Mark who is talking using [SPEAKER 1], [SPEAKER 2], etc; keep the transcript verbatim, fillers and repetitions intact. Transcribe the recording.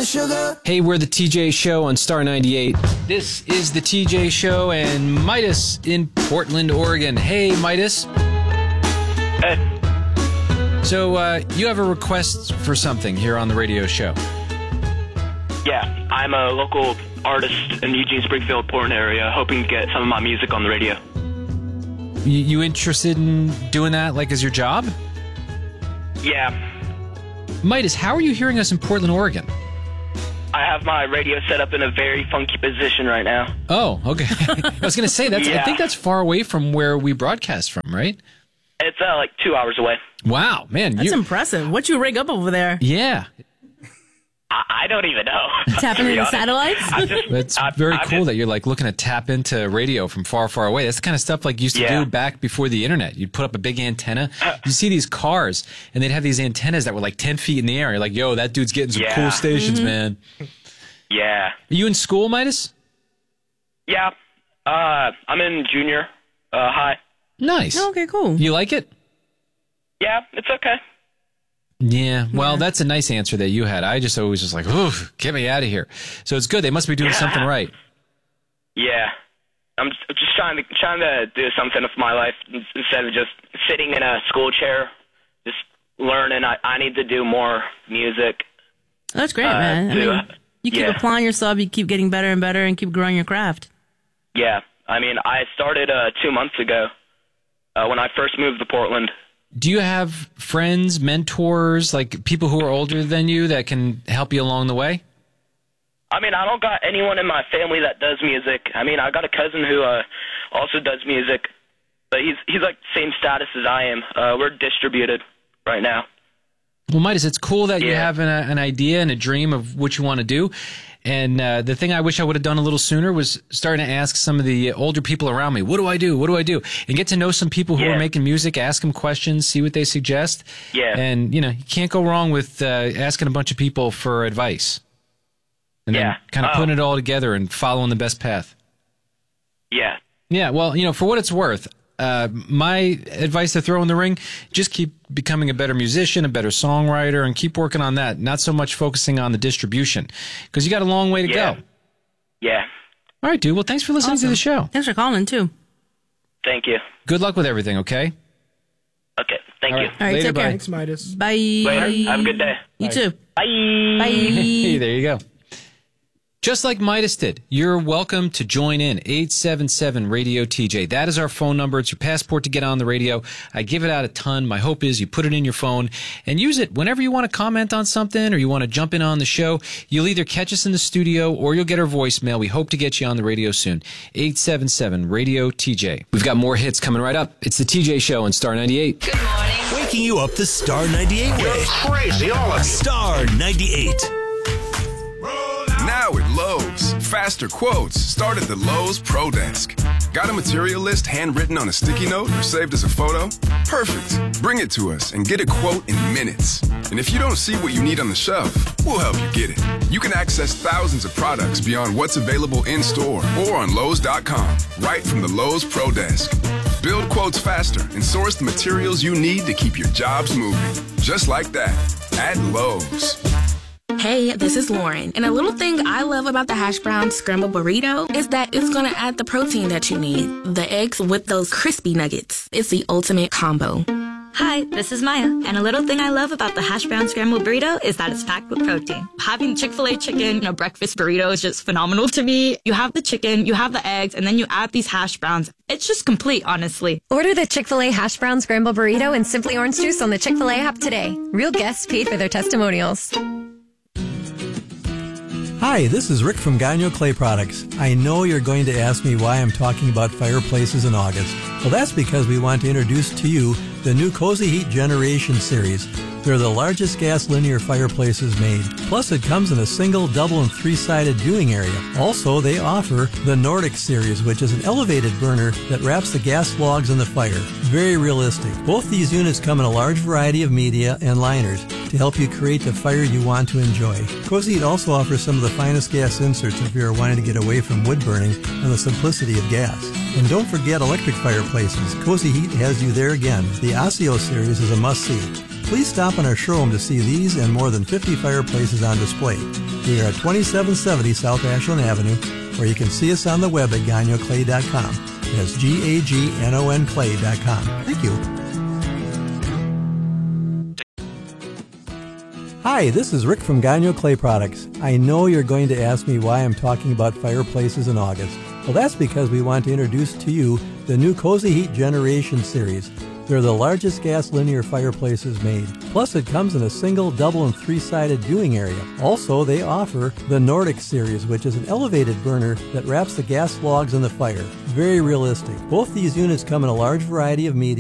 [SPEAKER 1] sugar.
[SPEAKER 2] Hey, we're the T J Show on Star ninety-eight. This is the T J Show and Midas in Portland, Oregon. Hey, Midas.
[SPEAKER 3] Hey.
[SPEAKER 2] So, uh, you have a request for something here on the radio show.
[SPEAKER 3] Yeah, I'm a local artist in Eugene, Springfield, Portland area, hoping to get some of my music on the radio.
[SPEAKER 2] You, you interested in doing that, like, as your job?
[SPEAKER 3] Yeah.
[SPEAKER 2] Midas, how are you hearing us in Portland, Oregon?
[SPEAKER 3] I have my radio set up in a very funky position right now.
[SPEAKER 2] Oh, okay. I was going to say, that's.
[SPEAKER 3] Yeah.
[SPEAKER 2] I think that's far away from where we broadcast from, right?
[SPEAKER 3] It's uh, like two hours away.
[SPEAKER 2] Wow, man.
[SPEAKER 4] That's
[SPEAKER 2] you,
[SPEAKER 4] impressive. What you rig up over there?
[SPEAKER 2] Yeah.
[SPEAKER 3] I, I don't even know.
[SPEAKER 4] Tapping into satellites?
[SPEAKER 2] It's
[SPEAKER 3] I,
[SPEAKER 2] very
[SPEAKER 3] I
[SPEAKER 2] cool
[SPEAKER 3] just,
[SPEAKER 2] that you're like looking to tap into radio from far, far away. That's the kind of stuff like you used to
[SPEAKER 3] Yeah.
[SPEAKER 2] do back before the internet. You'd put up a big antenna. You see these cars, and they'd have these antennas that were like ten feet in the air. You're like, yo, that dude's getting some
[SPEAKER 3] Yeah.
[SPEAKER 2] cool stations,
[SPEAKER 4] Mm-hmm.
[SPEAKER 2] man.
[SPEAKER 3] Yeah.
[SPEAKER 2] Are you in school, Midas?
[SPEAKER 3] Yeah. Uh, I'm in junior uh, high.
[SPEAKER 2] Nice.
[SPEAKER 4] Okay, cool.
[SPEAKER 2] You like it?
[SPEAKER 3] Yeah, it's okay.
[SPEAKER 2] Yeah. Well,
[SPEAKER 4] Yeah.
[SPEAKER 2] that's a nice answer that you had. I just always was like, ooh, get me out of here. So it's good. They must be doing something right.
[SPEAKER 3] Yeah. I'm just just trying to trying to do something with my life instead of just sitting in a school chair, just learning. I, I need to do more music.
[SPEAKER 4] That's great,
[SPEAKER 3] Uh,
[SPEAKER 4] man. I
[SPEAKER 3] to,
[SPEAKER 4] mean,
[SPEAKER 3] uh,
[SPEAKER 4] you keep
[SPEAKER 3] yeah.
[SPEAKER 4] applying yourself, you keep getting better and better, and keep growing your craft.
[SPEAKER 3] Yeah. I mean, I started uh, two months ago uh, when I first moved to Portland.
[SPEAKER 2] Do you have friends, mentors, like people who are older than you that can help you along the way?
[SPEAKER 3] I mean, I don't got anyone in my family that does music. I mean, I got a cousin who uh, also does music, but he's he's like the same status as I am. Uh, we're distributed right now.
[SPEAKER 2] Well, Midas, it's cool that you
[SPEAKER 3] Yeah.
[SPEAKER 2] have an, an idea and a dream of what you want to do. And uh, the thing I wish I would have done a little sooner was starting to ask some of the older people around me, what do I do? What do I do? And get to know some people who
[SPEAKER 3] Yeah.
[SPEAKER 2] are making music, ask them questions, see what they suggest.
[SPEAKER 3] Yeah.
[SPEAKER 2] And, you know, you can't go wrong with uh, asking a bunch of people for advice. And
[SPEAKER 3] Yeah.
[SPEAKER 2] then kind of
[SPEAKER 3] Oh.
[SPEAKER 2] putting it all together and following the best path.
[SPEAKER 3] Yeah.
[SPEAKER 2] Yeah, well, you know, for what it's worth, uh, my advice to throw in the ring, just keep becoming a better musician, a better songwriter, and keep working on that. Not so much focusing on the distribution, because you got a long way to
[SPEAKER 3] Yeah.
[SPEAKER 2] go.
[SPEAKER 3] Yeah.
[SPEAKER 2] All right, dude. Well, thanks for listening to the show.
[SPEAKER 4] Thanks for calling, too.
[SPEAKER 3] Thank you.
[SPEAKER 2] Good luck with everything, okay?
[SPEAKER 3] Okay. Thank
[SPEAKER 2] All
[SPEAKER 3] you.
[SPEAKER 2] right.
[SPEAKER 4] All right,
[SPEAKER 2] Later,
[SPEAKER 4] take care.
[SPEAKER 2] bye.
[SPEAKER 5] Thanks, Midas.
[SPEAKER 4] Bye.
[SPEAKER 3] Later. Have a good day.
[SPEAKER 4] You too.
[SPEAKER 3] Bye.
[SPEAKER 4] Bye.
[SPEAKER 2] Hey, there you go. Just like Midas did, you're welcome to join in. eight seven seven radio T J. That is our phone number. It's your passport to get on the radio. I give it out a ton. My hope is you put it in your phone and use it whenever you want to comment on something or you want to jump in on the show. You'll either catch us in the studio or you'll get our voicemail. We hope to get you on the radio soon. eight seven seven radio T J. We've got more hits coming right up. It's the T J Show on Star ninety-eight.
[SPEAKER 6] Good morning.
[SPEAKER 7] Waking you up the Star ninety-eight way.
[SPEAKER 8] Crazy, all of you.
[SPEAKER 7] Star ninety-eight.
[SPEAKER 9] Now at Lowe's, faster quotes start at the Lowe's Pro Desk. Got a material list handwritten on a sticky note or saved as a photo? Perfect. Bring it to us and get a quote in minutes. And if you don't see what you need on the shelf, we'll help you get it. You can access thousands of products beyond what's available in store or on Lowe's dot com, right from the Lowe's Pro Desk. Build quotes faster and source the materials you need to keep your jobs moving. Just like that, at Lowe's.
[SPEAKER 10] Hey, this is Lauren, and a little thing I love about the hash brown scrambled burrito is that it's gonna add the protein that you need. The eggs with those crispy nuggets. It's the ultimate combo.
[SPEAKER 6] Hi, this is Maya, and a little thing I love about the hash brown scrambled burrito is that it's packed with protein. Having Chick-fil-A chicken in a breakfast burrito is just phenomenal to me. You have the chicken, you have the eggs, and then you add these hash browns. It's just complete, honestly.
[SPEAKER 11] Order the Chick-fil-A hash brown scrambled burrito and Simply Orange Juice on the Chick-fil-A app today. Real guests paid for their testimonials.
[SPEAKER 12] Hi, this is Rick from Gagno Clay Products. I know you're going to ask me why I'm talking about fireplaces in August. Well, that's because we want to introduce to you the new Cozy Heat Generation Series. They're the largest gas linear fireplaces made. Plus, it comes in a single, double, and three-sided viewing area. Also, they offer the Nordic Series, which is an elevated burner that wraps the gas logs in the fire. Very realistic. Both these units come in a large variety of media and liners to help you create the fire you want to enjoy. Cozy Heat also offers some of the finest gas inserts if you're wanting to get away from wood burning and the simplicity of gas. And don't forget electric fireplaces. Cozy Heat has you there again. The Osseo series is a must-see. Please stop in our showroom to see these and more than fifty fireplaces on display. We are at twenty-seven seventy South Ashland Avenue, or you can see us on the web at gagnon clay dot com. That's G A G N O N clay dot com. Thank you. Hi, this is Rick from Gagnon Clay Products. I know you're going to ask me why I'm talking about fireplaces in August. Well, that's because we want to introduce to you the new Cozy Heat Generation Series. They're the largest gas linear fireplaces made. Plus, it comes in a single, double, and three-sided viewing area. Also, they offer the Nordic Series, which is an elevated burner that wraps the gas logs in the fire. Very realistic. Both these units come in a large variety of medium